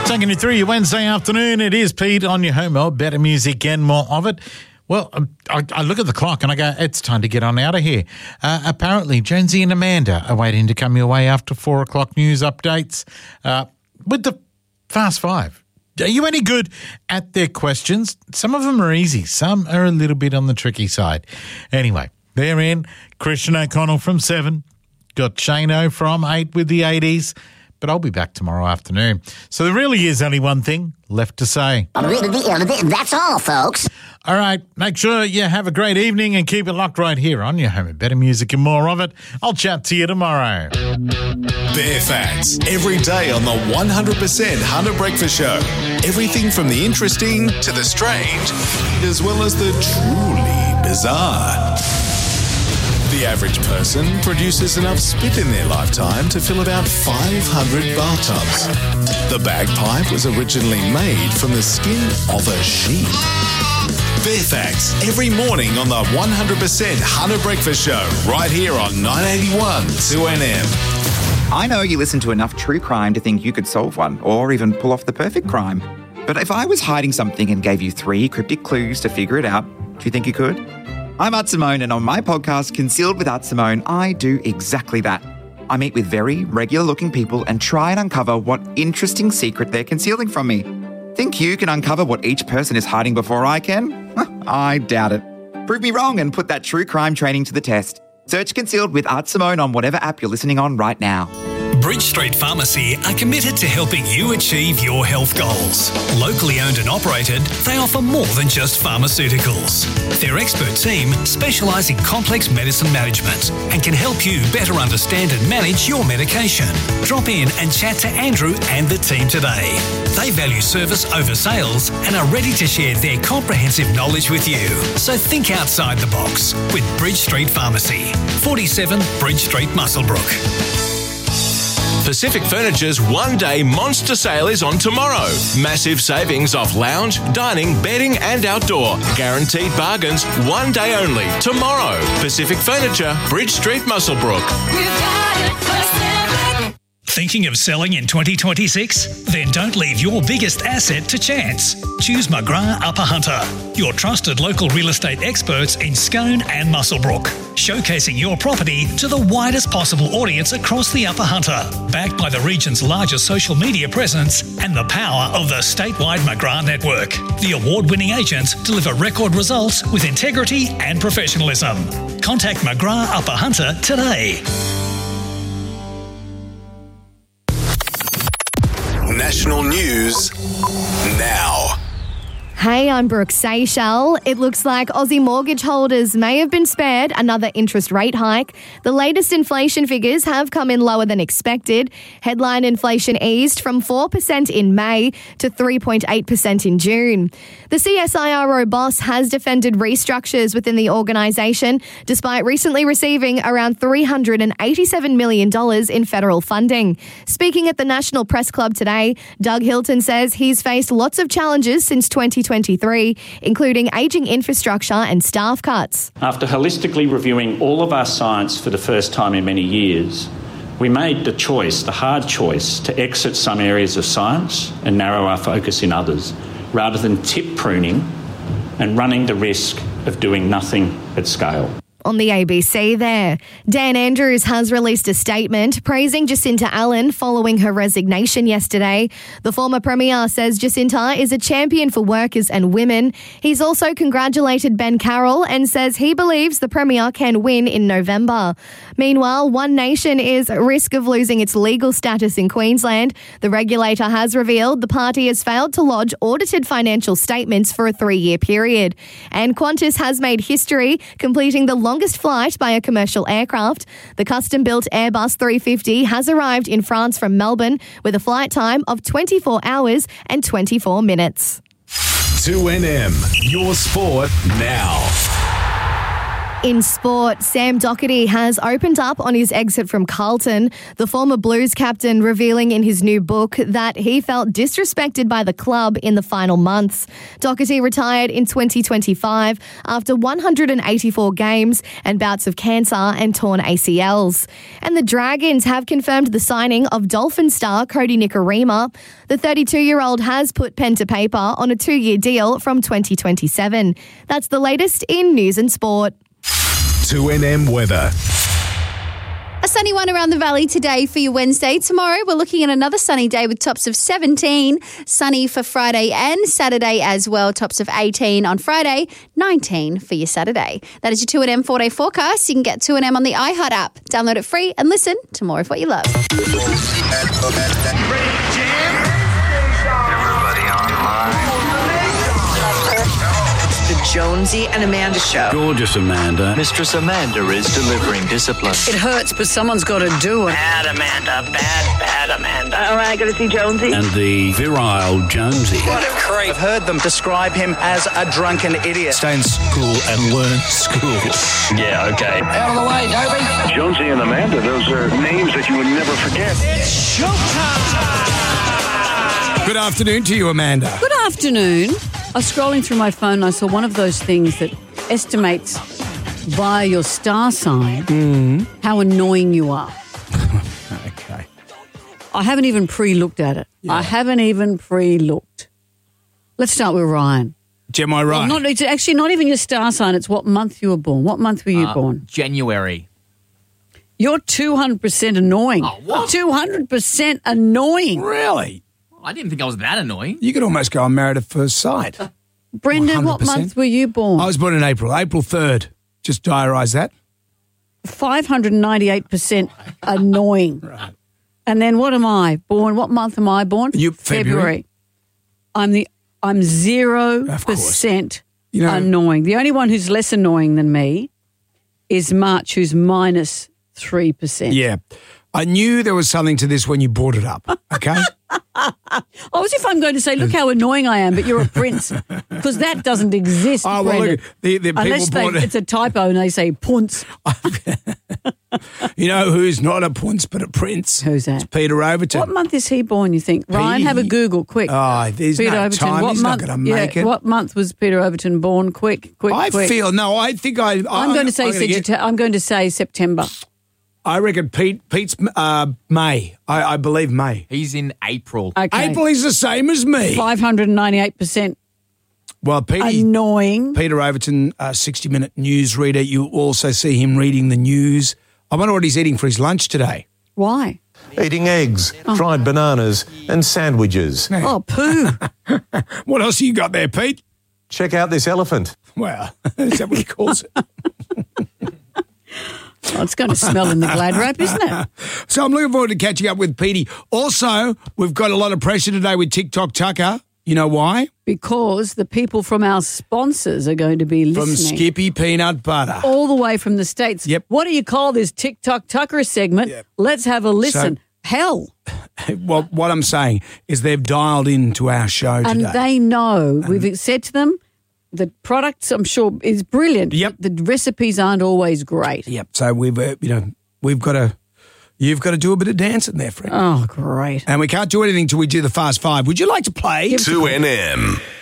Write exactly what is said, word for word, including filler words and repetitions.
Taking you through your Wednesday afternoon, it is Pete on your home of better music and more of it. Well, I, I look at the clock and I go, it's time to get on out of here. Uh, apparently, Jonesy and Amanda are waiting to come your way after four o'clock news updates uh, with the Fast Five. Are you any good at their questions? Some of them are easy. Some are a little bit on the tricky side. Anyway, they're in. Christian O'Connell from seven. Got Shano from eight with the eighties. But I'll be back tomorrow afternoon. So there really is only one thing left to say. That's all, folks. All right, make sure you have a great evening and keep it locked right here on your home of better music and more of it. I'll chat to you tomorrow. Bare Facts, every day on the one hundred percent Hunter Breakfast Show. Everything from the interesting to the strange, as well as the truly bizarre. The average person produces enough spit in their lifetime to fill about five hundred bathtubs. The bagpipe was originally made from the skin of a sheep. Bare Facts, every morning on the one hundred percent Hunter Breakfast Show, right here on nine eighty-one two N M. I know you listen to enough true crime to think you could solve one, or even pull off the perfect crime. But if I was hiding something and gave you three cryptic clues to figure it out, do you think you could? I'm Art Simone, and on my podcast, Concealed with Art Simone, I do exactly that. I meet with very regular-looking people and try and uncover what interesting secret they're concealing from me. Think you can uncover what each person is hiding before I can? I doubt it. Prove me wrong and put that true crime training to the test. Search Concealed with Art Simone on whatever app you're listening on right now. Bridge Street Pharmacy are committed to helping you achieve your health goals. Locally owned and operated, they offer more than just pharmaceuticals. Their expert team specialise in complex medicine management and can help you better understand and manage your medication. Drop in and chat to Andrew and the team today. They value service over sales and are ready to share their comprehensive knowledge with you. So think outside the box with Bridge Street Pharmacy, forty-seven Bridge Street, Muswellbrook. Pacific Furniture's one-day monster sale is on tomorrow. Massive savings off lounge, dining, bedding and outdoor. Guaranteed bargains, one day only. Tomorrow. Pacific Furniture, Bridge Street, Muswellbrook. Thinking of selling in twenty twenty-six? Then don't leave your biggest asset to chance. Choose McGrath Upper Hunter, your trusted local real estate experts in Scone and Muswellbrook, showcasing your property to the widest possible audience across the Upper Hunter, backed by the region's largest social media presence and the power of the statewide McGrath network. The award-winning agents deliver record results with integrity and professionalism. Contact McGrath Upper Hunter today. National news now. Hey, I'm Brooke Seychelles. It looks like Aussie mortgage holders may have been spared another interest rate hike. The latest inflation figures have come in lower than expected. Headline inflation eased from four percent in May to three point eight percent in June. The C S I R O boss has defended restructures within the organisation, despite recently receiving around three hundred eighty-seven million dollars in federal funding. Speaking at the National Press Club today, Doug Hilton says he's faced lots of challenges since twenty twenty-three, including ageing infrastructure and staff cuts. After holistically reviewing all of our science for the first time in many years, we made the choice, the hard choice, to exit some areas of science and narrow our focus in others, rather than tip pruning and running the risk of doing nothing at scale. On the A B C there, Dan Andrews has released a statement praising Jacinta Allen following her resignation yesterday. The former Premier says Jacinta is a champion for workers and women. He's also congratulated Ben Carroll and says he believes the Premier can win in November. Meanwhile, One Nation is at risk of losing its legal status in Queensland. The regulator has revealed the party has failed to lodge audited financial statements for a three-year period. And Qantas has made history, completing the longest flight by a commercial aircraft. The custom-built Airbus three fifty has arrived in France from Melbourne with a flight time of twenty-four hours and twenty-four minutes. two N M, your sport now. In sport, Sam Doherty has opened up on his exit from Carlton, the former Blues captain revealing in his new book that he felt disrespected by the club in the final months. Doherty retired in twenty twenty-five after one hundred eighty-four games and bouts of cancer and torn A C Ls. And the Dragons have confirmed the signing of Dolphin star Cody Nikorima. The thirty-two-year-old has put pen to paper on a two-year deal from twenty twenty-seven. That's the latest in news and sport. two N M weather. A sunny one around the valley today for your Wednesday. Tomorrow, we're looking at another sunny day with tops of seventeen. Sunny for Friday and Saturday as well. Tops of eighteen on Friday, nineteen for your Saturday. That is your two N M four-day forecast. You can get two N M on the iHeart app. Download it free and listen to more of what you love. The Jonesy and Amanda Show. Gorgeous Amanda. Mistress Amanda is delivering discipline. It hurts, but someone's got to do it. Bad Amanda, bad, bad Amanda. All right, got to see Jonesy. And the virile Jonesy. What a creep. I've heard them describe him as a drunken idiot. Stay in school and learn school. Yeah, okay. Out of the way, Toby. Jonesy and Amanda, those are names that you would never forget. It's showtime. Good afternoon to you, Amanda. Good afternoon. I was scrolling through my phone and I saw one of those things that estimates via your star sign mm. how annoying you are. Okay. I haven't even pre-looked at it. Yeah. I haven't even pre-looked. Let's start with Ryan. Am I right? Well, not, it's actually not even your star sign. It's what month you were born. What month were you uh, born? January. You're two hundred percent annoying. Oh, what? two hundred percent annoying. Really? I didn't think I was that annoying. You could almost go on Married at First Sight. Brendan, what month were you born? I was born in April, April third. Just diarise that. five hundred ninety-eight percent annoying. Right. And then what am I? Born, what month am I born? You, February. February. I'm the I'm zero percent you know, annoying. The only one who's less annoying than me is March, who's minus three percent. Yeah. I knew there was something to this when you brought it up, okay? Oh, as if I'm going to say, look how annoying I am, but you're a prince. Because that doesn't exist, Oh, well, Brendan. look, the, the people Unless they, brought it. it's a typo and they say punce. You know who's not a punce but a prince? Who's that? It's Peter Overton. What month is he born, you think? Ryan, have a Google, quick. Oh, there's Peter no Overton. time. What He's month, not going to yeah, make it. What month was Peter Overton born? Quick, quick, I quick. feel, no, I think I... I'm I, going to say I'm gonna Sagittarius. get- I'm going to say September. I reckon Pete. Pete's uh, May. I, I believe May. He's in April. Okay. April is the same as me. five hundred ninety-eight percent Well, Pete, annoying. Peter Overton, uh, sixty-minute news reader. You also see him reading the news. I wonder what he's eating for his lunch today. Why? Eating eggs, oh. dried bananas and sandwiches. Oh, poo. What else you got there, Pete? Check out this elephant. Well, is that what he calls it? Oh, it's going to smell in the Glad wrap, isn't it? So I'm looking forward to catching up with Petey. Also, we've got a lot of pressure today with TikTok Tucker. You know why? Because the people from our sponsors are going to be listening. From Skippy Peanut Butter. All the way from the States. Yep. What do you call this TikTok Tucker segment? Yep. Let's have a listen. So, Hell. Well, what I'm saying is they've dialed into our show and today. And they know. And we've said to them, the products, I'm sure, is brilliant. Yep. The recipes aren't always great. Yep. So we've, uh, you know, we've got to, you've got to do a bit of dancing there, friend. Oh, great. And we can't do anything till we do the Fast Five. Would you like to play? two N M.